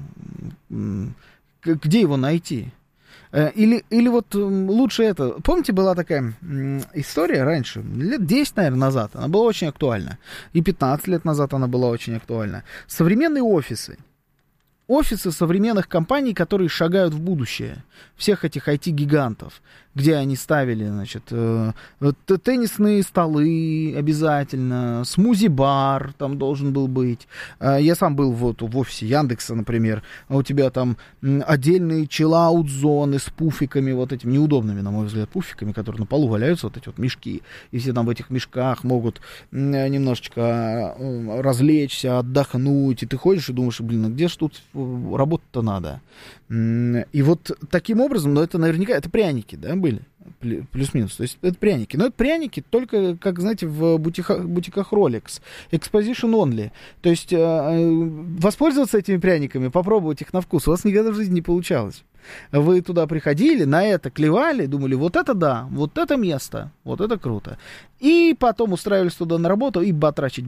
Где его найти? Или вот лучше это... Помните, была такая история раньше, лет 10, наверное, назад, она была очень актуальна. И 15 лет назад она была очень актуальна. Современные офисы. Офисы современных компаний, которые шагают в будущее. Всех этих IT-гигантов, где они ставили, теннисные столы обязательно, смузи-бар там должен был быть. Я сам был в офисе Яндекса, например, а у тебя там отдельные чиллаут-зоны с пуфиками, вот этими неудобными, на мой взгляд, пуфиками, которые на полу валяются, вот эти вот мешки, и все там в этих мешках могут немножечко развлечься, отдохнуть, и ты ходишь и думаешь, а где ж тут работать-то надо? И вот таким образом, это наверняка, это пряники, да, были, плюс-минус, то есть это пряники, но это пряники только, как, знаете, в бутиках Rolex, exposition only, то есть воспользоваться этими пряниками, попробовать их на вкус, у вас никогда в жизни не получалось. Вы туда приходили, на это клевали, думали, вот это да, вот это место, вот это круто. И потом устраивались туда на работу и батрачить.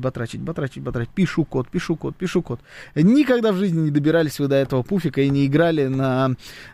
Пишу код. Никогда в жизни не добирались вы до этого пуфика и не играли на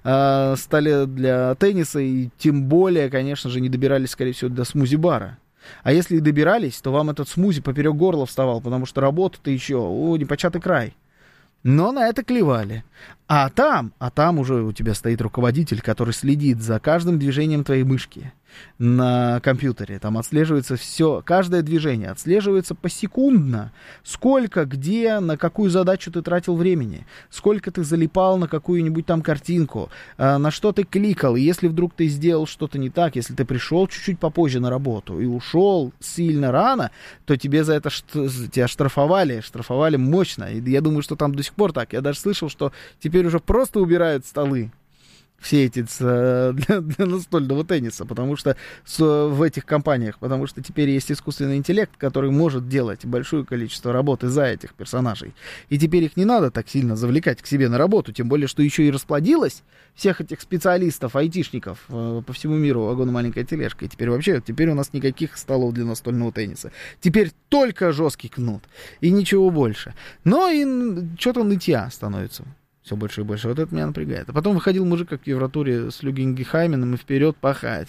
столе для тенниса, и тем более, конечно же, не добирались, скорее всего, до смузи-бара. А если и добирались, то вам этот смузи поперек горла вставал, потому что работа-то еще, непочатый край. Но на это клевали. А там уже у тебя стоит руководитель, который следит за каждым движением твоей мышки на компьютере. Там отслеживается все, каждое движение отслеживается посекундно. Сколько, где, на какую задачу ты тратил времени. Сколько ты залипал на какую-нибудь там картинку. На что ты кликал. И если вдруг ты сделал что-то не так, если ты пришел чуть-чуть попозже на работу и ушел сильно рано, то тебе за это тебя штрафовали мощно. И я думаю, что там до сих пор так. Я даже слышал, что теперь уже просто убирают столы. Все эти для настольного тенниса, потому что в этих компаниях, потому что теперь есть искусственный интеллект, который может делать большое количество работы за этих персонажей. И теперь их не надо так сильно завлекать к себе на работу, тем более, что еще и расплодилось всех этих специалистов, айтишников по всему миру, вагон маленькая тележка. И теперь у нас никаких столов для настольного тенниса. Теперь только жесткий кнут и ничего больше. Но и что-то нытья становится. Все больше и больше. Вот это меня напрягает. А потом выходил мужик, как в Евротуре, с Люгенгехайменом и вперед пахать.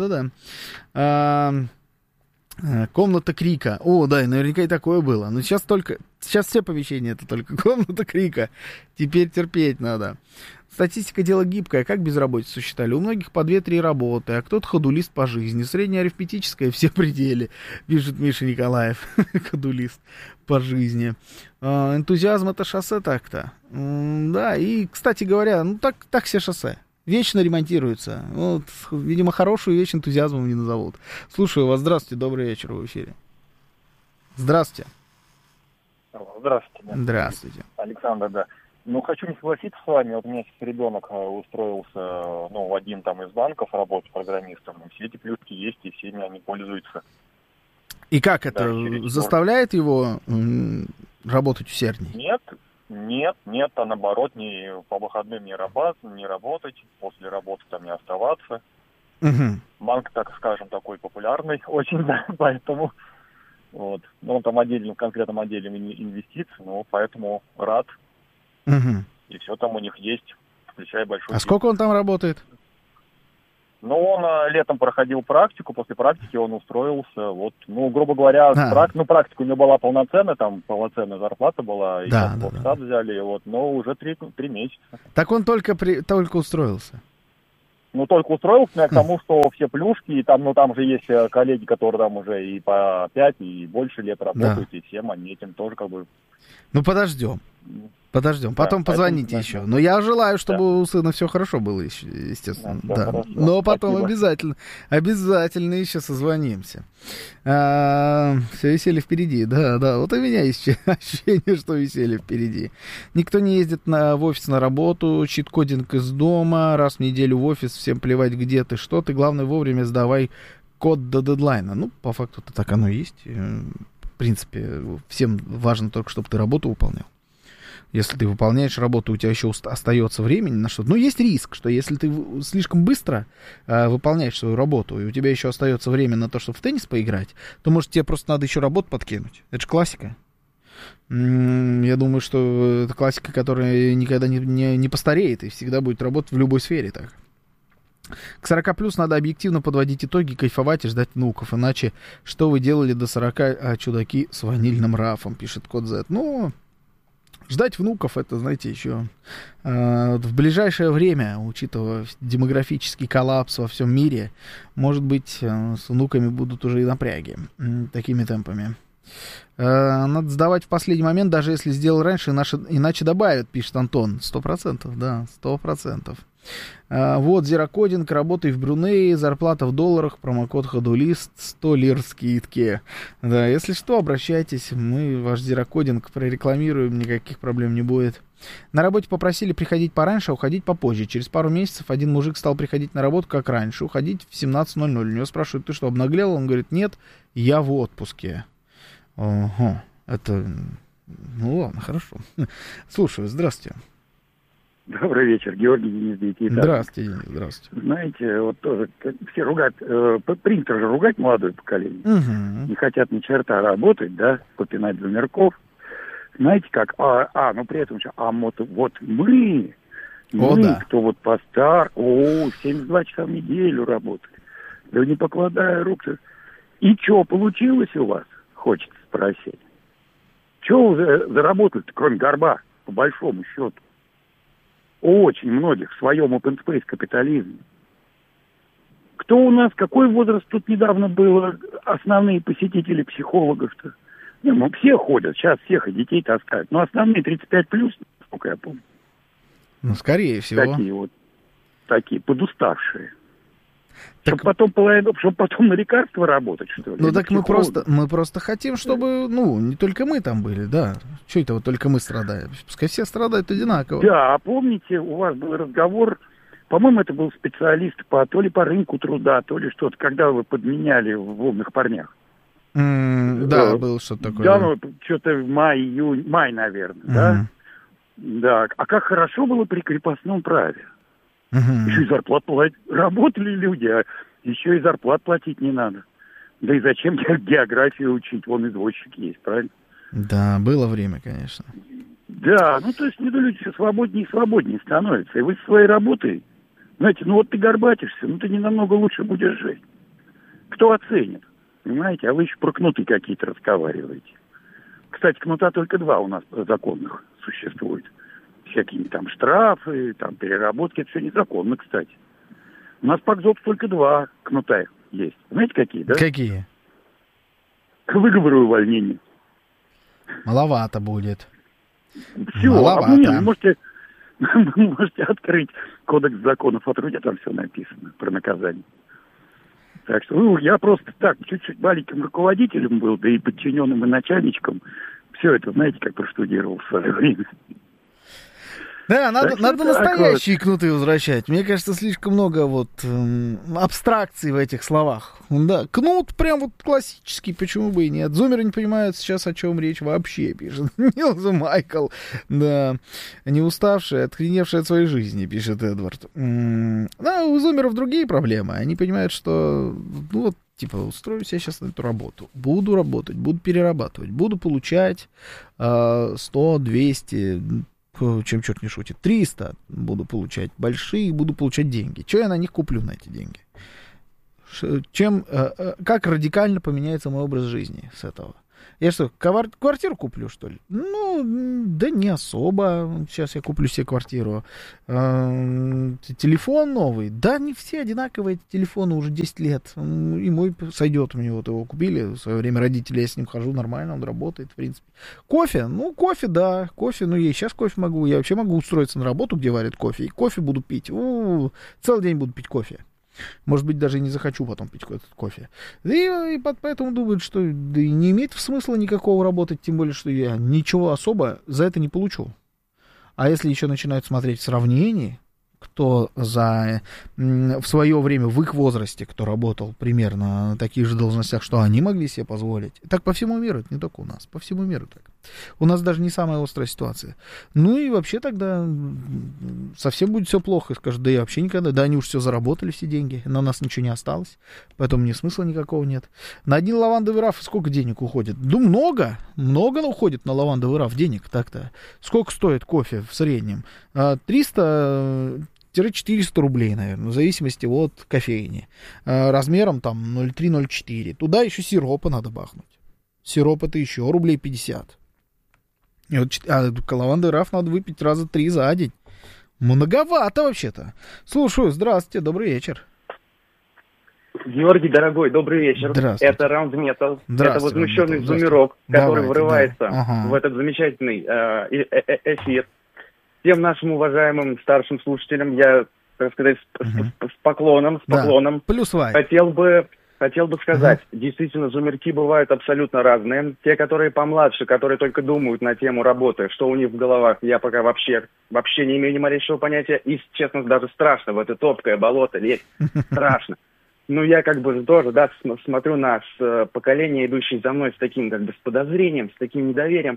Да. Комната крика. Да, и наверняка и такое было. Но сейчас все помещения это только комната крика. Теперь терпеть надо. Статистика дело гибкое. Как безработицу считали? У многих по 2-3 работы, а кто-то ходулист по жизни. Средняя арифметическая все пределы, пишет Миша Николаев. Ходулист по жизни. Энтузиазм — это шоссе так-то. Да, и, кстати говоря, так все шоссе. Вечно ремонтируются. Вот, видимо, хорошую вещь энтузиазмом не назовут. Слушаю вас. Здравствуйте, добрый вечер в эфире. Здравствуйте. Здравствуйте. Да. Здравствуйте. Александр, да. Ну, хочу не согласиться с вами. Вот у меня сейчас ребенок устроился, в один там из банков работать программистом. И все эти плюшки есть, и всеми они пользуются. И как это? Заставляет его работать усерднее? Нет, а наоборот, по выходным не работать, после работы там не оставаться. Угу. Банк, так скажем, такой популярный очень, да, поэтому вот. Ну, он там в конкретном отделе инвестиций, поэтому рад. Угу. И все там у них есть, включая большой... А сколько он там работает? Ну, он летом проходил практику, после практики он устроился, грубо говоря, практика у него была полноценная зарплата была, и в штат взяли, но уже 3 месяца. Так он только устроился? Ну, только устроился, к тому, что все плюшки, и там же есть коллеги, которые там уже и по 5, и больше лет работают, и всем они этим тоже как бы... Ну, подождем, потом позвоните еще. Но я желаю, чтобы у сына все хорошо было, естественно. Да. Но потом обязательно еще созвонимся. Все веселье впереди, да. Вот у меня есть ощущение, что веселье впереди. Никто не ездит в офис на работу, чит-кодинг из дома, раз в неделю в офис, всем плевать, где ты, что ты. Главное, вовремя сдавай код до дедлайна. Ну, по факту-то так оно и есть. В принципе, всем важно только, чтобы ты работу выполнял. Если ты выполняешь работу, у тебя еще остается времени на что-то. Но есть риск, что если ты слишком быстро выполняешь свою работу, и у тебя еще остается время на то, чтобы в теннис поиграть, то, может, тебе просто надо еще работу подкинуть. Это же классика. Я думаю, что это классика, которая никогда не постареет и всегда будет работать в любой сфере так. К 40 плюс надо объективно подводить итоги, кайфовать и ждать внуков. Иначе что вы делали до 40, чудаки с ванильным рафом, пишет Код Z. Ну, ждать внуков, это, знаете, еще в ближайшее время, учитывая демографический коллапс во всем мире, может быть, с внуками будут уже и напряги такими темпами. Надо сдавать в последний момент, даже если сделал раньше, иначе добавят, пишет Антон. 100%, да, 100%. Вот, зерокодинг, работай в Брунее, зарплата в долларах, промокод ходулист, 100 лир скидки. Да, если что, обращайтесь, мы ваш зерокодинг прорекламируем, никаких проблем не будет. На работе попросили приходить пораньше, а уходить попозже. Через пару месяцев один мужик стал приходить на работу как раньше, уходить в 17:00. У него спрашивают, ты что, обнаглел? Он говорит, нет, я в отпуске. Ого, это... Ну ладно, хорошо. Слушаю, здравствуйте. Добрый вечер, Георгий Денис. Здравствуйте, Денис, здравствуйте. Знаете, вот тоже все ругают, принято же ругать молодое поколение. Угу. Не хотят ни черта работать, да, попинать двумерков. Знаете как, ну при этом, вот мы, да. Кто вот постар, 72 часа в неделю работали. Да не покладая рук. И что получилось у вас, хочется спросить? Что вы заработали-то, кроме горба, по большому счету? Очень многих в своем open space капитализме. Кто у нас, какой возраст тут недавно было, основные посетители психологов-то? Ну, все ходят, сейчас всех и детей таскают. Но основные 35+, насколько я помню. Ну, скорее всего. Такие подуставшие. Так... Чтобы потом на лекарства работать, что ли? Ну, так мы просто хотим, чтобы, не только мы там были, да. Что это вот только мы страдаем? Пускай все страдают одинаково. Да, а помните, у вас был разговор, по-моему, это был специалист то ли по рынку труда, то ли что-то, когда вы подменяли в «Волных парнях». Да, было что-то такое. Да, что-то май, наверное, да? Да, а как хорошо было при крепостном праве. Еще и зарплат платить. Работали люди, а еще и зарплат платить не надо. Да и зачем географию учить? Вон извозчик есть, правильно? Да, было время, конечно. Да, то есть люди все свободнее и свободнее становятся. И вы со своей работой, знаете, ты горбатишься, ты не намного лучше будешь жить. Кто оценит? Понимаете? А вы еще про кнуты какие-то разговариваете. Кстати, кнута только 2 у нас законных существует. Всякие там штрафы, там переработки, это все незаконно, кстати. У нас по КЗОПу только 2 кнута есть. Знаете, какие, да? Какие? К выговору и увольнению. Маловато будет. Все, маловато. Можете Вы можете открыть кодекс законов о труде, там все написано про наказание. Так что я просто так, чуть-чуть маленьким руководителем был, да и подчиненным, и начальничком. Все это, знаете, как проштудировал в свое время. Да, надо настоящие кнуты возвращать. Мне кажется, слишком много вот абстракций в этих словах. Да, кнут прям вот классический, почему бы и нет. Зумеры не понимают сейчас, о чем речь вообще, пишет Нилза Майкл. Да, не уставшая, отхреневшая от своей жизни, пишет Эдвард. Да, у зумеров другие проблемы. Они понимают, что, ну вот, типа, устрою себя сейчас на эту работу. Буду работать, буду перерабатывать, буду получать 100, 200... чем черт не шутит, 300 буду получать, большие буду получать деньги. Что я на них куплю, на эти деньги? Как радикально поменяется мой образ жизни с этого? Я что, квартиру куплю, что ли? Ну, да не особо. Сейчас я куплю себе квартиру. Телефон новый. Да, не все одинаковые, эти телефоны уже 10 лет. И мой сойдет. Мне вот его купили в свое время родители. Я с ним хожу нормально, он работает, в принципе. Кофе? Ну, кофе, да. Кофе, ну, я и сейчас кофе могу. Я вообще могу устроиться на работу, где варят кофе. И кофе буду пить. Целый день буду пить кофе. Может быть, даже и не захочу потом пить этот кофе. И поэтому думают, что да и не имеет смысла никакого работать, тем более, что я ничего особо за это не получу. А если еще начинают смотреть в сравнении, кто в свое время, в их возрасте, кто работал примерно на таких же должностях, что они могли себе позволить. Так по всему миру, это не только у нас, по всему миру так. У нас даже не самая острая ситуация. Ну и вообще тогда совсем будет все плохо. Скажут, да я вообще никогда, да они уж все заработали, все деньги, на нас ничего не осталось, поэтому мне смысла никакого нет. На один лавандовый раф сколько денег уходит? Ну много уходит на лавандовый раф денег так-то. Сколько стоит кофе в среднем? 300-400 рублей, наверное, в зависимости от кофейни. Размером там 0,3-0,4. Туда еще сиропа надо бахнуть. Сироп это еще рублей 50. И вот, лавандовый раф надо выпить раза 3 за день. Многовато вообще-то. Слушаю, здравствуйте, добрый вечер. Георгий, дорогой, добрый вечер. Это Раунд Метал. Это возмущенный зумерок, который врывается в этот замечательный эфир. Всем нашим уважаемым старшим слушателям я, так сказать, с поклоном хотел бы сказать, действительно, зумерки бывают абсолютно разные. Те, которые помладше, которые только думают на тему работы, что у них в головах, я пока вообще не имею ни малейшего понятия. И, честно, даже страшно в это топкое болото лезть. Страшно. Ну, я как бы тоже, да, смотрю на поколение, идущее за мной с таким, как бы, с подозрением, с таким недоверием.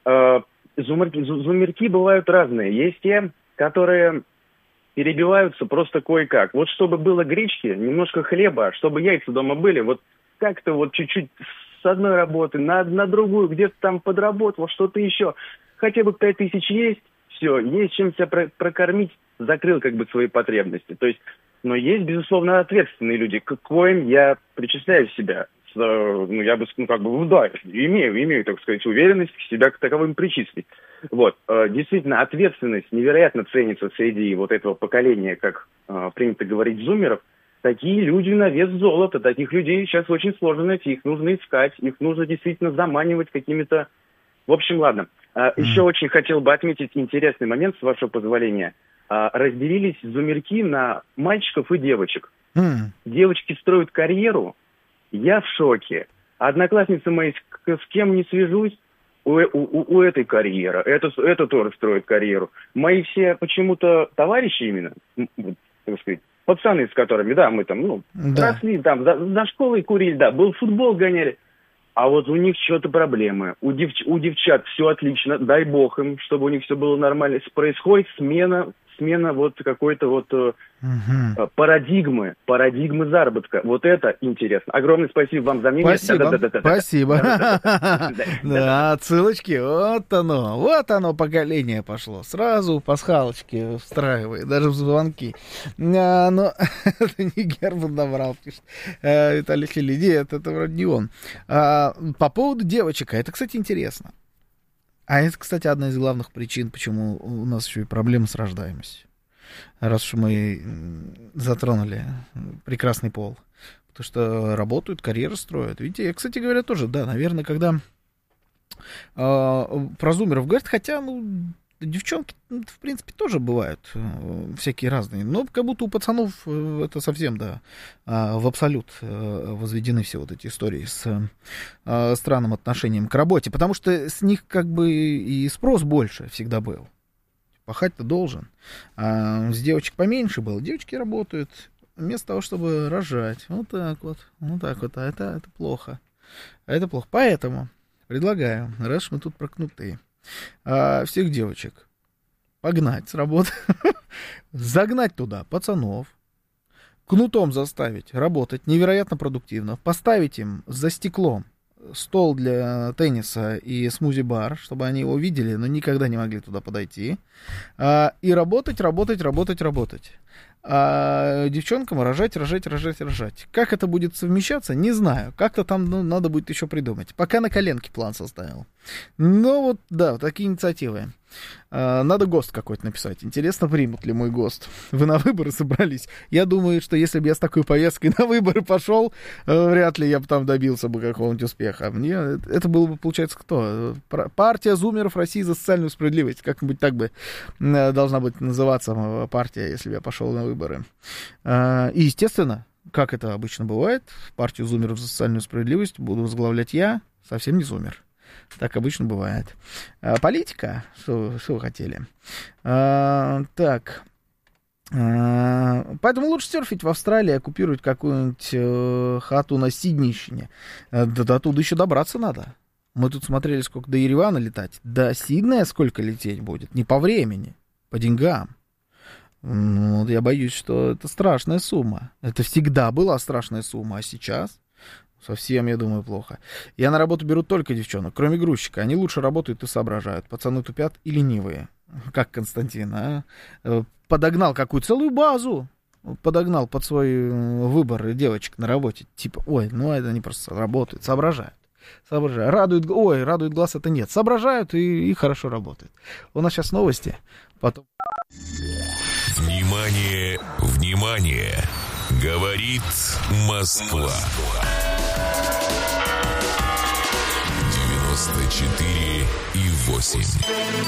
Зумерки бывают разные. Есть те, которые перебиваются просто кое-как. Вот чтобы было гречки, немножко хлеба, чтобы яйца дома были, вот как-то вот чуть-чуть с одной работы на другую, где-то там подработал, что-то еще. Хотя бы 5000 есть, все, есть чем себя прокормить, закрыл как бы свои потребности. То есть, но есть, безусловно, ответственные люди, к коим я причисляю себя. Ну, я бы, да, имею, так сказать, уверенность себя к таковым причислить. Вот, действительно, ответственность невероятно ценится среди вот этого поколения, как принято говорить, зумеров. Такие люди на вес золота, таких людей сейчас очень сложно найти, их нужно искать, их нужно действительно заманивать какими-то... В общем, ладно. Еще очень хотел бы отметить интересный момент, с вашего позволения. Разделились зумерки на мальчиков и девочек. Девочки строят карьеру. Я в шоке. Одноклассницы мои, с кем не свяжусь, у этой карьера. Это тоже строит карьеру. Мои все почему-то товарищи именно, так сказать, пацаны, с которыми, да, мы там, росли, там, за школой курили, да, был футбол гоняли. А вот у них что-то проблемы. У девчат все отлично, дай бог им, чтобы у них все было нормально. Происходит смена вот какой-то вот парадигмы заработка. Вот это интересно. Огромное спасибо вам за мнение. Спасибо. Да, отсылочки. Вот оно поколение пошло. Сразу пасхалочки встраивает, даже в звонки. Но это не Герман набрал, пишет Виталий Филиди, это вроде не он. По поводу девочек, это, кстати, интересно. А это, кстати, одна из главных причин, почему у нас еще и проблемы с рождаемостью. Раз уж мы затронули прекрасный пол. Потому что работают, карьеры строят. Видите, я, кстати говоря, тоже, да, наверное, когда про зумеров говорят, хотя, девчонки, в принципе, тоже бывают всякие разные. Но как будто у пацанов это совсем, да, в абсолют возведены все вот эти истории с странным отношением к работе. Потому что с них как бы и спрос больше всегда был. Пахать-то должен. А с девочек поменьше было. Девочки работают вместо того, чтобы рожать. Вот так вот. Вот так вот. А это плохо. Это плохо. Поэтому предлагаю, раз мы тут прокнутые, всех девочек погнать с работы, загнать туда пацанов, кнутом заставить работать невероятно продуктивно, поставить им за стеклом стол для тенниса и смузи-бар, чтобы они его видели, но никогда не могли туда подойти, и работать. А девчонкам рожать. Как это будет совмещаться, не знаю. Как-то там надо будет еще придумать. Пока на коленке план составил. Ну вот, да, такие инициативы. Надо ГОСТ какой-то написать. Интересно, примут ли мой ГОСТ. Вы на выборы собрались? Я думаю, что если бы я с такой повесткой на выборы пошел, вряд ли я бы там добился бы какого-нибудь успеха. Мне это было бы, получается, кто? Партия зумеров России за социальную справедливость. Как-нибудь так бы должна быть называться партия, если бы я пошел на выборы. И, естественно, как это обычно бывает, партию зумеров за социальную справедливость буду возглавлять я, совсем не зумер. Так обычно бывает. Политика, что вы хотели. Так. Поэтому лучше серфить в Австралии, оккупировать какую-нибудь хату на Сиднейщине. До оттуда еще добраться надо. Мы тут смотрели, сколько до Еревана летать. До Сиднея сколько лететь будет? Не по времени, по деньгам. Ну, я боюсь, что это страшная сумма. Это всегда была страшная сумма, а сейчас совсем, я думаю, плохо. Я на работу беру только девчонок, кроме грузчика. Они лучше работают и соображают. Пацаны тупят и ленивые. Как Константин, а? Подогнал какую целую базу. Подогнал под свой выбор девочек на работе. Типа, ой, ну это они просто работают, соображают. Радует глаз это нет. Соображают и хорошо работают. У нас сейчас новости. Потом... Внимание, внимание! Говорит Москва. 94,8.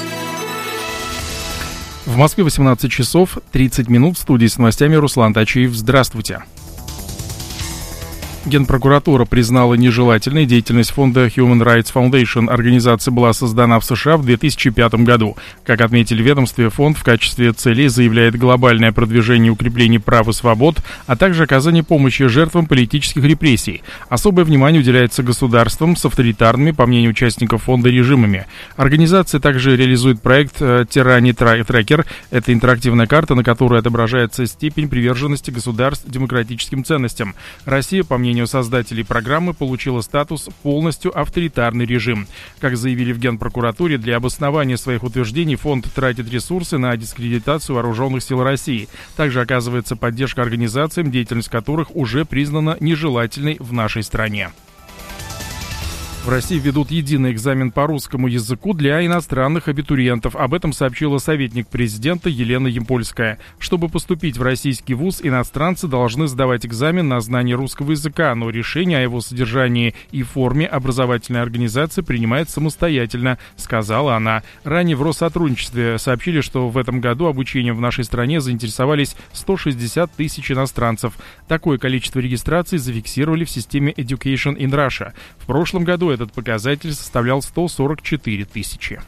В Москве 18 часов 30 минут. В студии с новостями Руслан Тачиев. Здравствуйте. Генпрокуратура признала нежелательной деятельность фонда Human Rights Foundation. Организация была создана в США в 2005 году. Как отметили в ведомстве, фонд в качестве целей заявляет глобальное продвижение и укрепление прав и свобод, а также оказание помощи жертвам политических репрессий. Особое внимание уделяется государствам с авторитарными, по мнению участников фонда, режимами. Организация также реализует проект Tyranny Tracker. Это интерактивная карта, на которой отображается степень приверженности государств демократическим ценностям. Россия, по мнению создателей программы, получила статус полностью авторитарный режим. Как заявили в Генпрокуратуре, для обоснования своих утверждений фонд тратит ресурсы на дискредитацию вооруженных сил России. Также оказывается поддержка организациям, деятельность которых уже признана нежелательной в нашей стране. В России ведут единый экзамен по русскому языку для иностранных абитуриентов. Об этом сообщила советник президента Елена Ямпольская. Чтобы поступить в российский вуз, иностранцы должны сдавать экзамен на знание русского языка, но решение о его содержании и форме образовательная организация принимает самостоятельно, сказала она. Ранее в Россотрудничестве сообщили, что в этом году обучением в нашей стране заинтересовались 160 тысяч иностранцев. Такое количество регистраций зафиксировали в системе Education in Russia. В прошлом году этот показатель составлял 144 тысячи.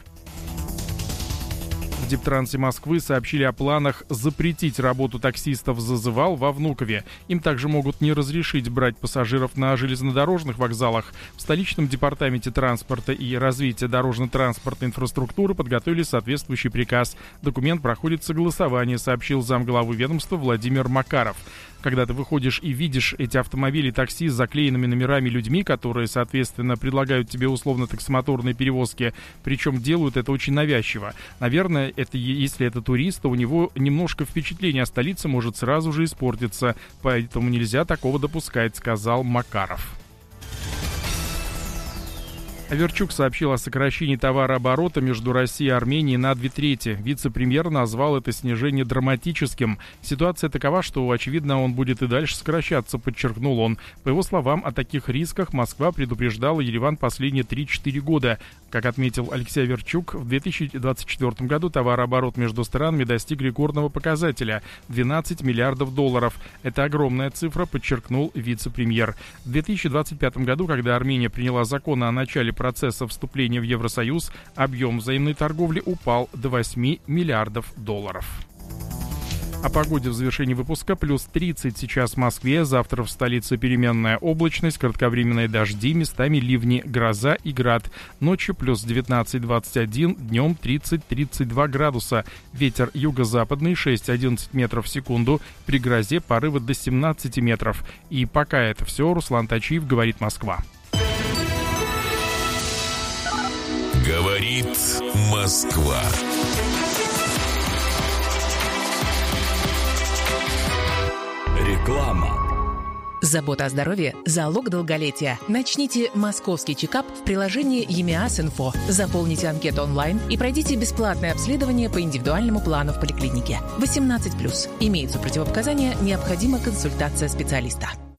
В Дептрансе Москвы сообщили о планах запретить работу таксистов «Зазывал» во Внукове. Им также могут не разрешить брать пассажиров на железнодорожных вокзалах. В столичном департаменте транспорта и развития дорожно-транспортной инфраструктуры подготовили соответствующий приказ. Документ проходит согласование, сообщил замглавы ведомства Владимир Макаров. Когда ты выходишь и видишь эти автомобили такси с заклеенными номерами людьми, которые, соответственно, предлагают тебе условно-таксомоторные перевозки, причем делают это очень навязчиво. Наверное, если это турист, то у него немножко впечатление о столице может сразу же испортиться, поэтому нельзя такого допускать, сказал Макаров. Аверчук сообщил о сокращении товарооборота между Россией и Арменией на 2/3. Вице-премьер назвал это снижение драматическим. Ситуация такова, что, очевидно, он будет и дальше сокращаться, подчеркнул он. По его словам, о таких рисках Москва предупреждала Ереван последние 3-4 года. Как отметил Алексей Аверчук, в 2024 году товарооборот между странами достиг рекордного показателя – $12 миллиардов. Это огромная цифра, подчеркнул вице-премьер. В 2025 году, когда Армения приняла закон о начале процесса вступления в Евросоюз, объем взаимной торговли упал до $8 миллиардов. О погоде в завершении выпуска. Плюс 30 сейчас в Москве. Завтра в столице переменная облачность, кратковременные дожди, местами ливни, гроза и град. Ночью плюс 19-21, днем 30-32 градуса. Ветер юго-западный 6-11 метров в секунду. При грозе порывы до 17 метров. И пока это все. Руслан Тачиев, говорит Москва. Говорит Москва. Реклама. Забота о здоровье – залог долголетия. Начните московский чекап в приложении ЕМИАС-Инфо. Заполните анкету онлайн и пройдите бесплатное обследование по индивидуальному плану в поликлинике. 18+. Имеются противопоказания, необходима консультация специалиста.